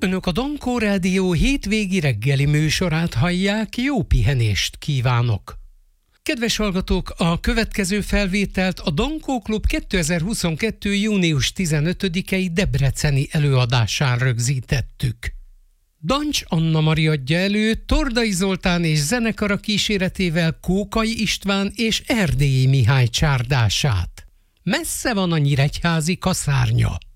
Önök a Dankó Rádió hétvégi reggeli műsorát hallják, jó pihenést kívánok! Kedves hallgatók, a következő felvételt a Dankó Klub 2022. június 15-i debreceni előadásán rögzítettük. Dancs Anna Mari adja elő Tordai Zoltán és zenekara kíséretével Kókai István és Erdélyi Mihály csárdását. Messze van a nyíregyházi kaszárnya.